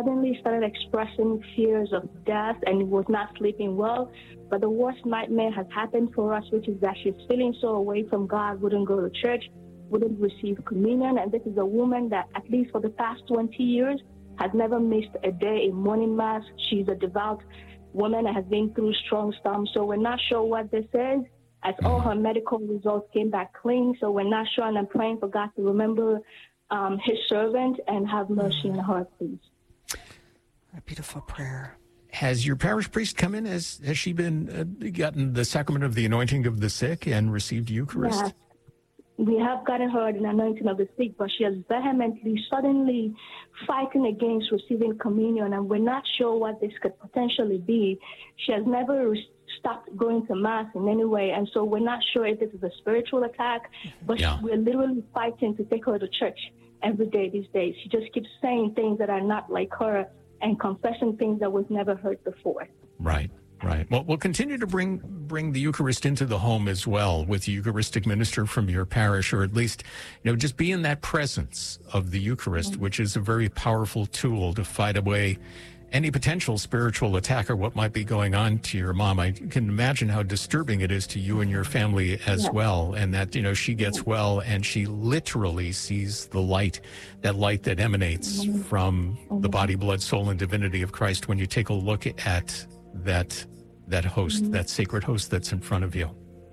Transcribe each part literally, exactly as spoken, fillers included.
suddenly started expressing fears of death and was not sleeping well. But the worst nightmare has happened for us, which is that she's feeling so away from God, wouldn't go to church, wouldn't receive communion. And this is a woman that, at least for the past twenty years, has never missed a day in morning mass. She's a devout woman that has been through strong storms. So we're not sure what this is, as all her medical results came back clean. So we're not sure, and I'm praying for God to remember um, his servant and have mercy on her, please. A beautiful prayer. Has your parish priest come in? Has, has she been uh, gotten the sacrament of the anointing of the sick and received Eucharist? Yes. We have gotten her the anointing of the sick, but she has vehemently, suddenly fighting against receiving communion, and we're not sure what this could potentially be. She has never re- stopped going to Mass in any way, and so we're not sure if this is a spiritual attack, but yeah. we're literally fighting to take her to church every day these days. She just keeps saying things that are not like her and confessing things that was never heard before. Right. Right. Well, we'll continue to bring bring the Eucharist into the home as well with the Eucharistic minister from your parish, or at least, you know, just be in that presence of the Eucharist, which is a very powerful tool to fight away any potential spiritual attack or what might be going on to your mom. I can imagine how disturbing it is to you and your family as well, and that, you know, she gets well and she literally sees the light, that light that emanates from the body, blood, soul, and divinity of Christ when you take a look at that that host, mm-hmm. that sacred host that's in front of you.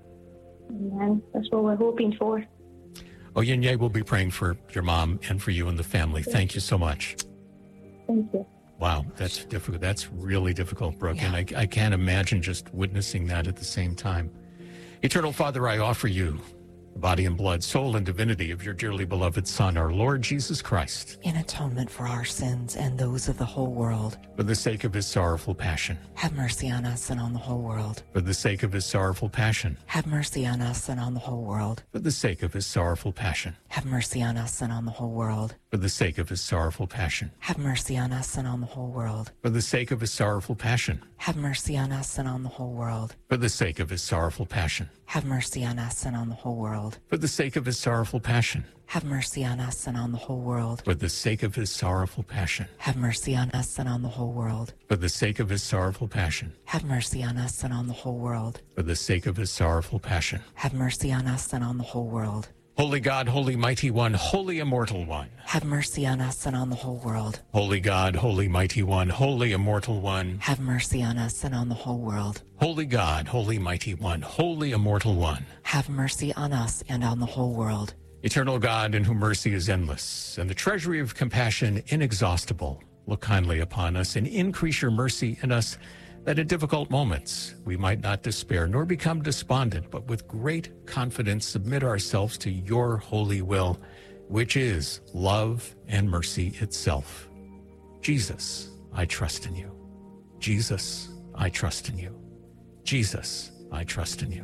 Amen. That's what we're hoping for. Oyenye will be praying for your mom and for you and the family. Thank, Thank you so much. Thank you. Wow, that's difficult. That's really difficult, Brooke. Yeah. And I, I can't imagine just witnessing that at the same time. Eternal Father, I offer you the body and blood, soul and divinity of your dearly beloved Son, our Lord Jesus Christ, in atonement for our sins and those of the whole world. For the sake of his sorrowful passion. Have mercy on us and on the whole world. For the sake of his sorrowful passion. Have mercy on us and on the whole world. For the sake of his sorrowful passion. Have mercy on us and on the whole world. For the sake of his sorrowful passion. Have mercy on us and on the whole world. For the sake of his sorrowful passion. Have mercy on us and on the whole world. For the sake of his sorrowful passion. Have mercy on us and on the whole world. For the sake of his sorrowful passion. Have mercy on us and on the whole world. For the sake of his sorrowful passion. Have mercy on us and on the whole world. For the sake of his sorrowful passion. Have mercy on us and on the whole world. For the sake of his sorrowful passion. Have mercy on us and on the whole world. Holy God, Holy Mighty One, Holy Immortal One. Have mercy on us and on the whole world. Holy God, Holy Mighty One, Holy Immortal One. Have mercy on us and on the whole world. Holy God, Holy Mighty One, Holy Immortal One. Have mercy on us and on the whole world. Eternal God, in whom mercy is endless, and the treasury of compassion inexhaustible, look kindly upon us and increase your mercy in us, that in difficult moments we might not despair nor become despondent, but with great confidence submit ourselves to your holy will, which is love and mercy itself. Jesus, I trust in you. Jesus, I trust in you. Jesus, I trust in you.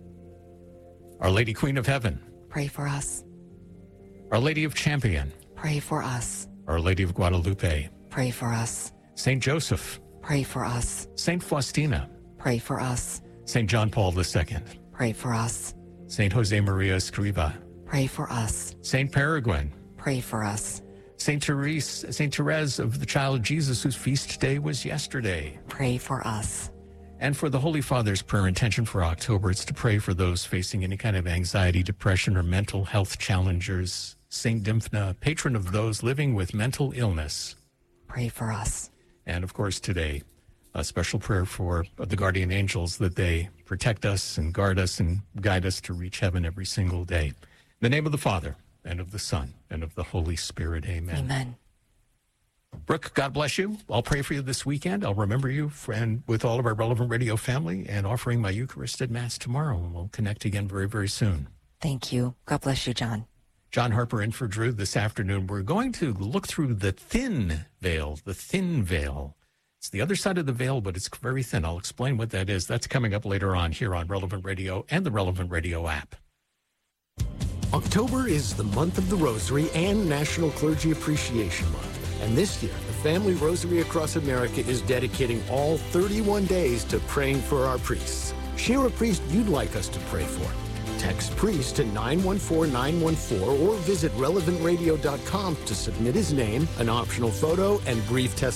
Our Lady Queen of Heaven, pray for us. Our Lady of Champion, pray for us. Our Lady of Guadalupe, pray for us. Saint Joseph, pray for us. Saint Faustina, pray for us. Saint John Paul the Second, pray for us. Saint Jose Maria Escriva, pray for us. Saint Peregrine, pray for us. Saint Therese, Saint Therese of the Child Jesus, whose feast day was yesterday, pray for us. And for the Holy Father's prayer intention for October, it's to pray for those facing any kind of anxiety, depression, or mental health challenges. Saint Dymphna, patron of those living with mental illness, pray for us. And of course today, a special prayer for the guardian angels, that they protect us and guard us and guide us to reach heaven every single day. In the name of the Father, and of the Son, and of the Holy Spirit, amen. Amen. Brooke, God bless you. I'll pray for you this weekend. I'll remember you and with all of our Relevant Radio family, and offering my Eucharist at Mass tomorrow. And we'll connect again very, very soon. Thank you. God bless you, John. John Harper in for Drew this afternoon. We're going to look through the thin veil, the thin veil. It's the other side of the veil, but it's very thin. I'll explain what that is. That's coming up later on here on Relevant Radio and the Relevant Radio app. October is the month of the Rosary and National Clergy Appreciation Month. And this year, the Family Rosary across America is dedicating all thirty-one days to praying for our priests. Share a priest you'd like us to pray for. Text priest to nine one four nine one four or visit relevant radio dot com to submit his name, an optional photo, and brief testimony.